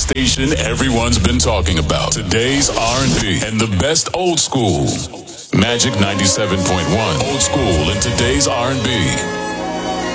station everyone's been talking about. Today's R&B and the best old school. Magic 97.1. Old school and today's R&B.